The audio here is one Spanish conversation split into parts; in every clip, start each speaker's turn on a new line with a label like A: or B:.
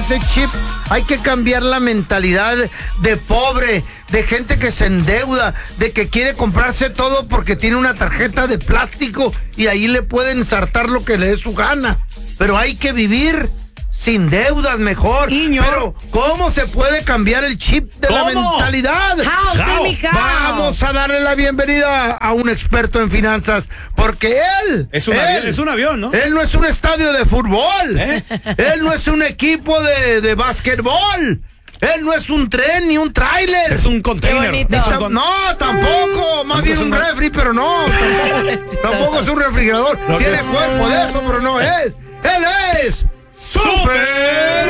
A: ese chip, hay que cambiar la mentalidad de pobre, de gente que se endeuda, de que quiere comprarse todo porque tiene una tarjeta de plástico y ahí le pueden ensartar lo que le dé su gana. Pero hay que vivir sin deudas mejor. Pero ¿cómo se puede cambiar el chip de la mentalidad? Vamos a darle la bienvenida a un experto en finanzas, porque él
B: es un avión, ¿no?
A: Él no es un estadio de fútbol, él no es un equipo de básquetbol, él no es un tren ni un tráiler.
B: Es un container.
A: No, tampoco, más bien un refri, pero no. Tampoco es un refrigerador. Tiene cuerpo de eso, pero no es. Él es Super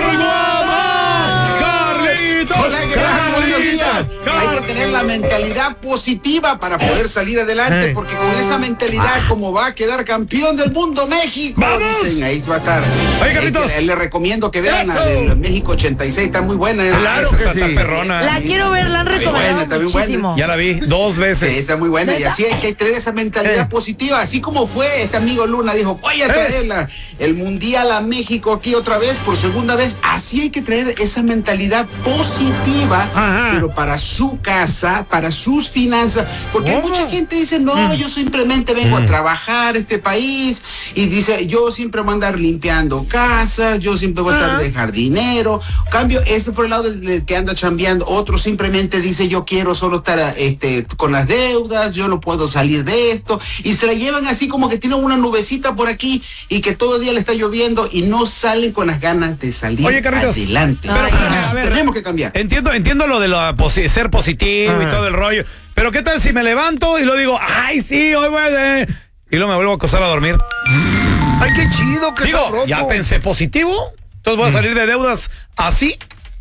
A: Guama Carlitos.
C: Hola, buenos días. Hay que tener la mentalidad positiva para poder salir adelante, porque con esa mentalidad, como va a quedar campeón del mundo México, dicen, ahí va a estar.
B: Oye, Carlitos,
C: les recomiendo que vean la del México 86, está muy buena.
B: Claro que está perrona.
D: La quiero ver, la han recomendado muchísimo.
B: Ya la vi 2 veces.
C: Sí, está muy buena, y así hay que tener esa mentalidad positiva, así como fue este amigo Luna, dijo, voy a traer el Mundial a México aquí otra vez, por segunda vez. Así hay que traer esa mentalidad positiva, pero para su casa, para sus finanzas, porque mucha gente dice, no, yo simplemente vengo a trabajar este país, y dice, yo siempre voy a andar limpiando casas, yo siempre voy a estar de jardinero. Cambio, por el lado del que anda chambeando, otro simplemente dice, yo quiero solo estar con las deudas, yo no puedo salir de esto, y se la llevan así como que tienen una nubecita por aquí, y que todo el día le está lloviendo, y no salen con las ganas de salir adelante.
B: Pero,
C: tenemos que cambiar.
B: Entiendo lo de ser positivo y todo el rollo, pero ¿qué tal si me levanto y lo digo, ay, sí, hoy voy a... y luego me vuelvo a acostar a dormir?
A: Ay, qué chido que
B: digo, ya pensé positivo, entonces voy a salir de deudas así.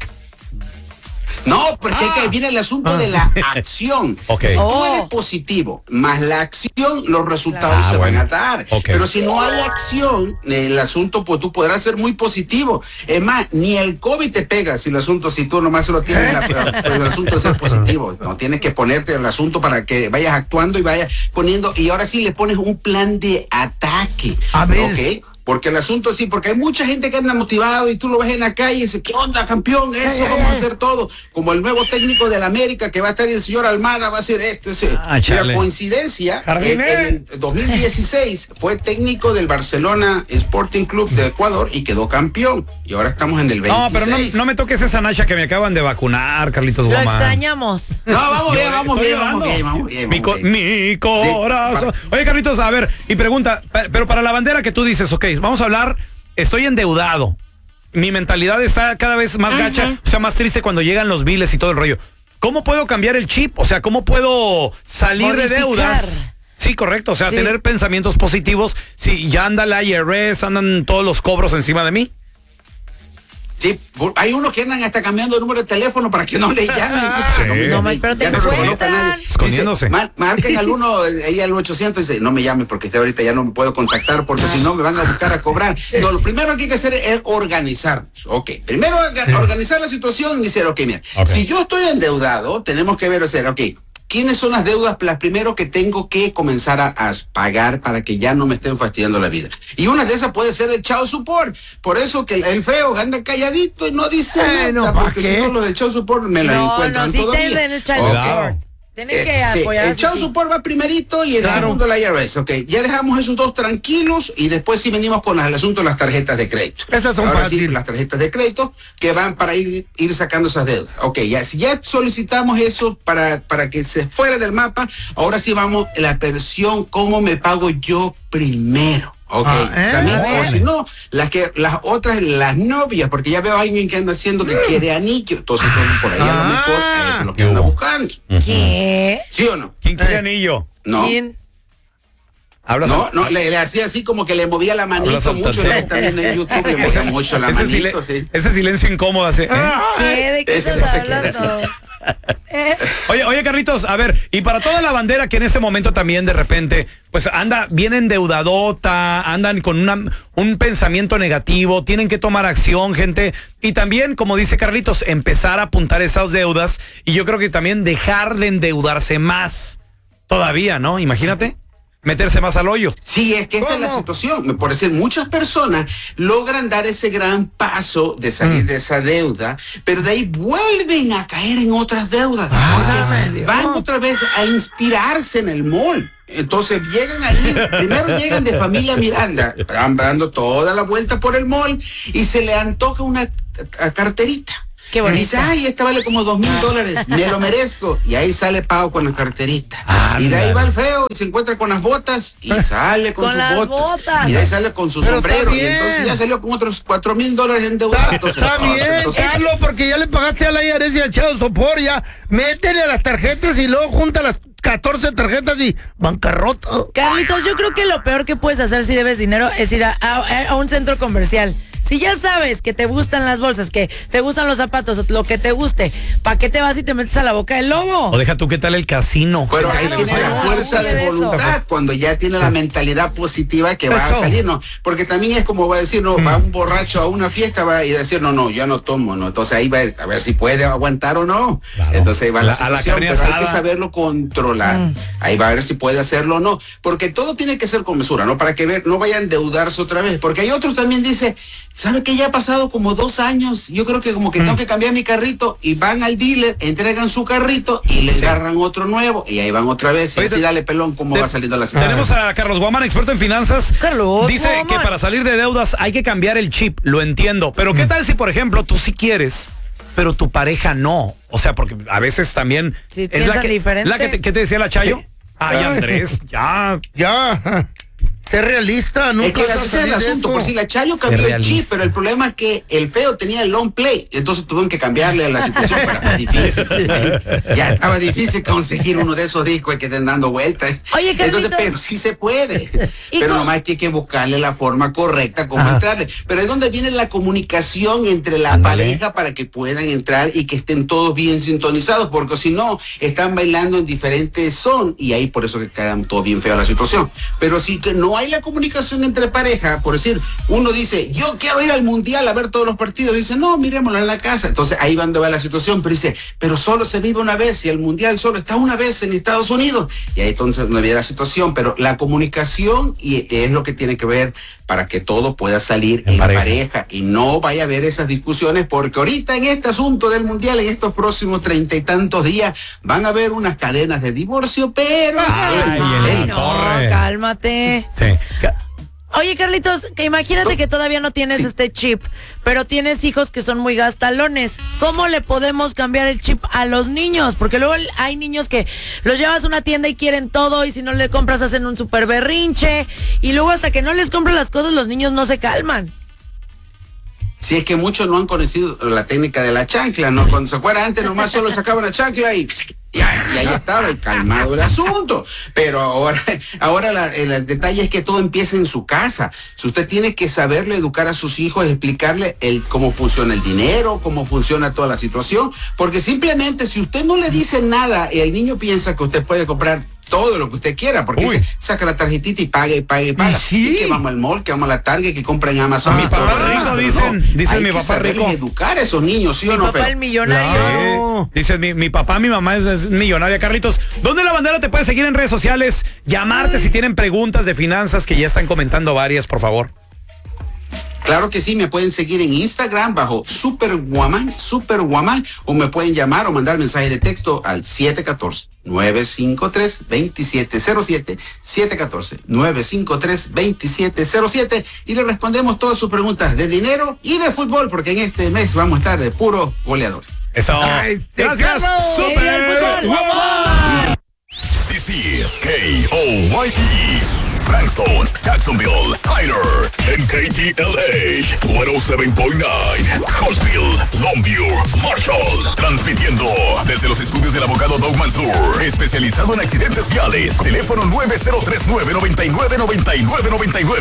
C: No, porque viene el asunto de la acción. Si tú eres positivo, más la acción, los resultados se van a dar. Pero si no hay acción, el asunto, pues tú podrás ser muy positivo. Es más, ni el COVID te pega si tú nomás lo tienes, el asunto de ser positivo. No, tienes que ponerte el asunto para que vayas actuando y vayas poniendo, y ahora sí le pones un plan de ataque.
A: A ver.
C: Porque el asunto sí, porque hay mucha gente que anda motivado y tú lo ves en la calle y dice, ¿qué onda, campeón? Eso, vamos a hacer todo. Como el nuevo técnico de la América que va a estar, el señor Almada va a ser la coincidencia, en el 2016 fue técnico del Barcelona Sporting Club de Ecuador y quedó campeón. Y ahora estamos en el 26.
B: No, pero no me toques esa nacha que me acaban de vacunar, Carlitos Guama.
D: Lo extrañamos.
C: No, vamos bien.
B: Mi corazón. Sí. Oye, Carlitos, a ver, y pregunta, pero para la bandera que tú dices, vamos a hablar, estoy endeudado, mi mentalidad está cada vez más gacha, o sea, más triste cuando llegan los biles y todo el rollo. ¿Cómo puedo cambiar el chip? O sea, ¿cómo puedo salir de deudas? Sí, correcto, o sea, tener pensamientos positivos. Si ya anda la IRS, andan todos los cobros encima de mí.
C: Sí, hay unos que andan hasta cambiando el número de teléfono para que no le llamen.
D: Pero te encuentran.
B: Escondiéndose.
C: Marquen al ahí al 800 y dice, no me llamen porque ahorita ya no me puedo contactar porque si no me van a buscar a cobrar. No, lo primero que hay que hacer es organizarnos. Primero organizar la situación y decir, mira, si yo estoy endeudado, tenemos que ver, ¿quiénes son las deudas las primero que tengo que comenzar a pagar para que ya no me estén fastidiando la vida? Y una de esas puede ser el child support. Por eso que el feo anda calladito y no dice nada, porque si no los de child support me la encuentran todavía.
D: El child support. Tienen que apoyar.
C: El child support va primerito y el segundo la IRS. Ya dejamos esos dos tranquilos y después sí venimos con el asunto de las tarjetas de crédito.
A: Esas son
C: ahora sí, las tarjetas de crédito que van para ir sacando esas deudas. Si ya solicitamos eso para que se fuera del mapa, ahora sí vamos a la versión cómo me pago yo primero. También, o si no, las otras, las novias, porque ya veo a alguien que anda haciendo que quiere anillo, entonces por ahí a lo mejor eso es lo que anda buscando.
D: ¿Qué?
C: ¿Sí o no?
B: ¿Quién quiere anillo?
C: No.
D: ¿Quién?
C: No, le hacía así como que le movía la manito mucho, lo que están viendo en YouTube, le movía mucho la manito,
B: ese silencio incómodo así.
D: ¿De qué estás hablando?
B: Oye, Carlitos, a ver, y para toda la bandera que en este momento también de repente, pues anda bien endeudadota, andan con un pensamiento negativo, tienen que tomar acción, gente, y también, como dice Carlitos, empezar a apuntar esas deudas, y yo creo que también dejar de endeudarse más todavía, ¿no? Imagínate. meterse más al hoyo.
C: Sí, es que esta es la situación. Por decir, muchas personas logran dar ese gran paso de salir de esa deuda, pero de ahí vuelven a caer en otras deudas. Porque van otra vez a inspirarse en el mall. Entonces llegan ahí, primero llegan de familia Miranda, van dando toda la vuelta por el mall y se le antoja una carterita.
D: Qué bonito.
C: Y dice, ay, esta vale como $2,000, me lo merezco. Y ahí sale Pau con la carterita. Y de ahí va el feo y se encuentra con las botas y sale con sus botas. Y de ahí sale con su sombrero. Y entonces ya salió con otros $4,000 endeudados.
A: Está bien, Carlos, porque ya le pagaste a la IRS y al Chado Sopor, ya. Métele a las tarjetas y luego junta las 14 tarjetas y bancarrota.
D: Carlitos, yo creo que lo peor que puedes hacer si debes dinero es ir a un centro comercial. Si ya sabes que te gustan las bolsas, que te gustan los zapatos, lo que te guste, ¿para qué te vas y te metes a la boca del lobo?
B: O deja tú, ¿qué tal el casino?
C: Pero ahí tiene la fuerza de voluntad, cuando ya tiene la mentalidad positiva que va a salir, ¿no? Porque también es como va a decir, no, va un borracho a una fiesta, va a decir, no, ya no tomo, ¿no? Entonces ahí va a ver si puede aguantar o no. Claro. Entonces ahí va la situación, pero hay que saberlo controlar. Ahí va a ver si puede hacerlo o no. Porque todo tiene que ser con mesura, ¿no? Para que no vaya a endeudarse otra vez. Porque hay otros también dice, ¿sabe que ya ha pasado como 2 años? Yo creo que como que tengo que cambiar mi carrito, y van al dealer, entregan su carrito y le agarran otro nuevo y ahí van otra vez. Y así dale pelón cómo va saliendo la situación.
B: Tenemos a Carlos Guamán, experto en finanzas.
D: Carlos
B: dice
D: Guamán,
B: que para salir de deudas hay que cambiar el chip, lo entiendo. Pero ¿qué tal si, por ejemplo, tú sí quieres, pero tu pareja no? O sea, porque a veces también
D: sí,
B: es la que,
D: diferente.
B: ¿qué te decía la Chayo? Ay, Andrés, ya.
A: Ser realista, nunca.
C: Es que ese es el asunto, por si la Chayo cambió el chip, pero el problema es que el feo tenía el long play, entonces tuvieron que cambiarle la situación para difícil. Ya estaba difícil conseguir uno de esos discos que estén dando vueltas.
D: Oye, Carlitos.
C: Entonces, pero sí se puede. Pero nomás que hay que buscarle la forma correcta, cómo entrarle. Pero es donde viene la comunicación entre la pareja para que puedan entrar y que estén todos bien sintonizados, porque si no, están bailando en diferentes son y ahí por eso que quedan todo bien feo la situación. Pero sí que no hay la comunicación entre pareja, por decir, uno dice, yo quiero ir al mundial a ver todos los partidos, dice, no, miremoslo en la casa. Entonces ahí va donde va la situación, pero dice, pero solo se vive una vez y el mundial solo está una vez en Estados Unidos. Y ahí entonces no había la situación, pero la comunicación y es lo que tiene que ver para que todo pueda salir en pareja y no vaya a haber esas discusiones, porque ahorita en este asunto del mundial, en estos próximos 30 y tantos días, van a haber unas cadenas de divorcio, pero...
D: Cálmate.
B: Sí.
D: Oye, Carlitos, que imagínate que todavía no tienes este chip, pero tienes hijos que son muy gastalones. ¿Cómo le podemos cambiar el chip a los niños? Porque luego hay niños que los llevas a una tienda y quieren todo, y si no le compras hacen un super berrinche, y luego hasta que no les compras las cosas los niños no se calman.
C: Si es que muchos no han conocido la técnica de la chancla, ¿no? Cuando se acuerdan antes nomás solo sacaban la chancla y ahí estaba, y calmado el asunto. Pero ahora el detalle es que todo empieza en su casa. Si usted tiene que saberle educar a sus hijos, explicarle cómo funciona el dinero, cómo funciona toda la situación, porque simplemente si usted no le dice nada, el niño piensa que usted puede comprar todo lo que usted quiera, porque dice, saca la tarjetita y paga y paga y paga. ¿Sí? Y que vamos al mall, que vamos a la Target, que compra en Amazon.
B: Mi papá rico, dicen mi papá rico.
C: Hay que educar a esos niños, ¿sí o no?
D: Mi papá el millonario.
B: Sí. Dicen mi papá, mi mamá es millonaria. Carlitos, ¿dónde la bandera te puede seguir en redes sociales? Llamarte si tienen preguntas de finanzas, que ya están comentando varias, por favor.
C: Claro que sí, me pueden seguir en Instagram bajo Superwoman, o me pueden llamar o mandar mensaje de texto al 714-953-2707, 714-953-2707, y le respondemos todas sus preguntas de dinero y de fútbol, porque en este mes vamos a estar de puro goleador.
B: Eso. Gracias, Superwoman.
E: This is KOYE. Frankston, Jacksonville, Tyler, en KTLH 107.9, Huntsville, Longview, Marshall, transmitiendo desde los estudios del abogado Doug Mansour, especializado en accidentes viales. Teléfono 9039-999999.